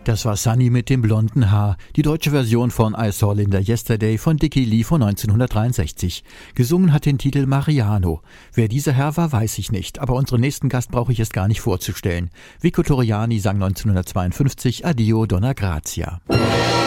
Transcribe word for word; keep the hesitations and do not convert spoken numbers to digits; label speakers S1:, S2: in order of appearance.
S1: Das war Sunny mit dem blonden Haar, die deutsche Version von I Saw Linda Yesterday von Dickey Lee von neunzehnhundertdreiundsechzig. Gesungen hat den Titel Mariano. Wer dieser Herr war, weiß ich nicht, aber unseren nächsten Gast brauche ich erst gar nicht vorzustellen. Vico Torriani sang neunzehnhundertzweiundfünfzig Addio Donna Grazia.